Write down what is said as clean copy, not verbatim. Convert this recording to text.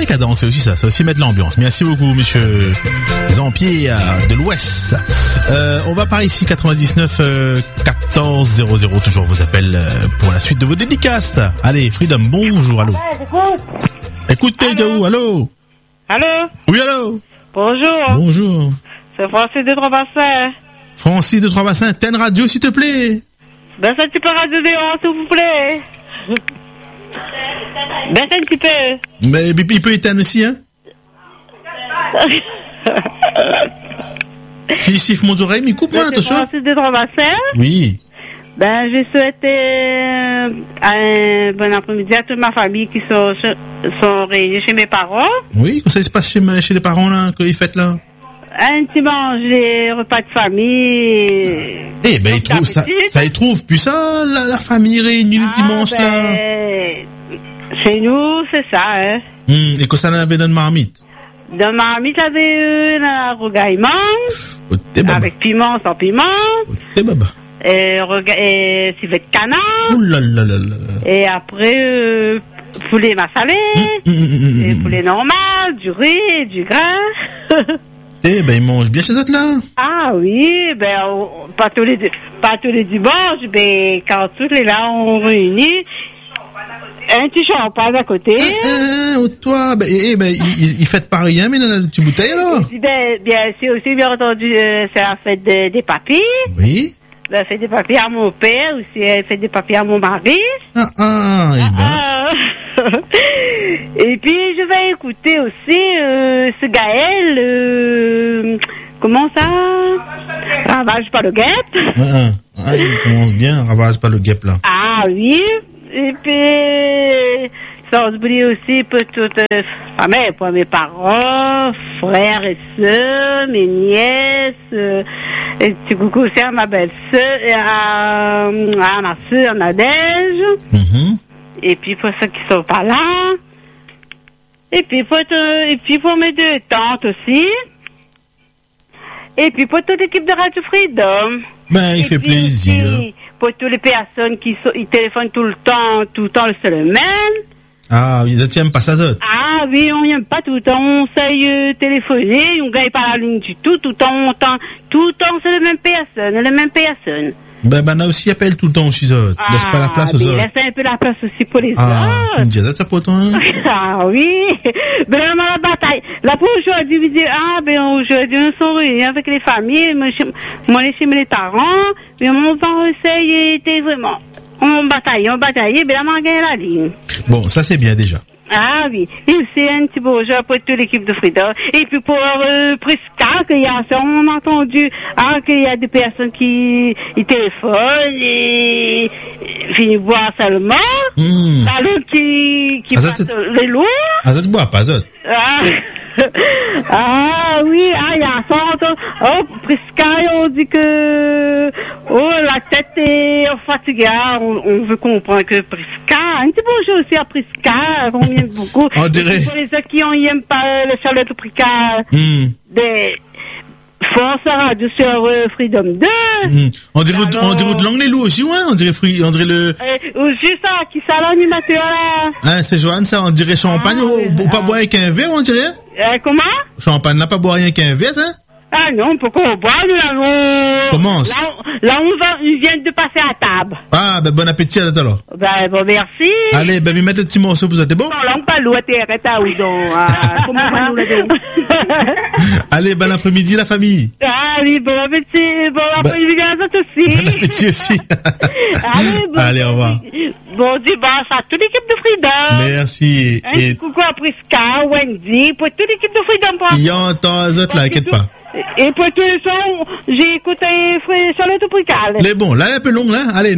à danser aussi, ça aussi mettre l'ambiance. Merci beaucoup, monsieur Jean-Pierre de l'Ouest. On va par ici, 99 14 00, toujours vos appels pour la suite de vos dédicaces. Allez, Freedom, bonjour, allô. Écoutez, Jaou, allô. Allô. Oui, allô. Bonjour. Bonjour. C'est Francis de Trois-Bassins. Francis de Trois-Bassins, t'as une radio, s'il te plaît. Baisse un petit peu radio dehors, s'il vous plaît. Baisse un petit peu. Mais il peut éteindre aussi, hein. S'il siffle mon oreille, mais coupe-moi, attention. Francis de Trois-Bassins. Oui. Ben, je souhaite un bon après-midi à toute ma famille qui sont réunis chez mes parents. Oui, comment ça se passe chez les parents, là, qu'ils fêtent, là? Un petit manger, repas de famille. Eh ben, ils trouvent plus ça, la famille réunie le dimanche, là. Chez nous, c'est ça, hein. Et que ça n'avait dans une marmite? Dans ma marmite, il y avait un rougaillement. Avec piment, sans piment. T'es baba. Et civet de canard. Ouh là là là là. Et après, poulet massalé. Et poulet normal, du riz, du grain. Eh ben, ils mangent bien chez eux, là. Ah oui, ben, pas tous les dimanches, ben, quand tous les là, on réunit. Un petit champagne à côté. Toi, ils fêtent pas rien, mais dans la petite bouteille, alors. Bien, c'est aussi, bien entendu, c'est la fête des papiers. Oui. La fête des papiers à mon père, aussi, la fête des papiers à mon mari. Et puis, je vais écouter aussi, ce Gaël, comment ça? Ravage pas le guêpe. Il commence bien, ravage pas le guêpe, là. Ah oui. Et puis, sans oublier aussi pour toute famille, pour mes parents, frères et sœurs, mes nièces, et petit coucou aussi à ma belle-sœur, à ma sœur Nadège. Et puis pour ceux qui sont pas là. Et puis pour mes deux tantes aussi. Et puis pour toute l'équipe de Radio Freedom. Ben, il fait plaisir. Aussi, pour toutes les personnes ils téléphonent tout le temps, c'est le même. Ah, ils ne tiennent pas ça, zot. Ah oui, on n'aime pas tout le temps, on sait téléphoner, on gagne pas la ligne du tout le temps, c'est les mêmes personnes. Ben, là aussi, appelle tout le temps aussi, zot. Laisse pas la place aux autres. Laisse un peu la place aussi pour les autres. Ah, me ça pour toi, hein? Ah oui. Ben, on a la bataille. Là, pour aujourd'hui, aujourd'hui, nous sommes réunis avec les familles, moi, chez mes parents, mais on va essayer, vraiment. On bataille, mais là, on a gagné la ligne. Bon, ça, c'est bien, déjà. Ah oui, et c'est un petit bonjour pour toute l'équipe de Frida. Et puis pour Prisca, on a entendu qu'il y a des personnes qui téléphonent et finissent boire seulement. Alors qui passe les lourds. Ah, ça te boit pas, ça. Ah oui, il y a ça. Prisca, on dit que la tête est fatiguée. On veut comprendre que Prisca, un petit bonjour aussi à Prisca, on aime beaucoup. On dirait. Pour les autres qui n'aiment pas le Charlotte Prisca, des forces radio sur Freedom 2. On dirait de l'anglais loup aussi, ouais. On dirait le. Juste ça, qui ça l'animateur là. Hein, c'est Joanne, ça, on dirait champagne, ou pas boire avec un verre, on dirait? Comment? Champagne n'a pas boire rien qu'un verre, ça? Ah non, pourquoi on boit, nous Comment? Là, ils viennent de passer à table. Ah, ben, bon appétit, alors. Ben, bon, merci. Allez, ben, mettre le petit morceau pour ça, t'es bon? Non, là, on pas l'eau, t'es à où donc? Comment on va nous le dire? Allez, bon après-midi, la famille. Ah oui, bon appétit, bon après-midi à vous aussi. Bon appétit aussi. Allez, au revoir. Bon dimanche à toute l'équipe de Freedom. Merci. Et coucou à Prisca, Wendy, pour toute l'équipe de Freedom. Il y a un temps, les autres, là, inquiète pas. Et pour tous les sons, j'ai écouté Charlotte Prical. Les bons, là, un peu long, là. Allez.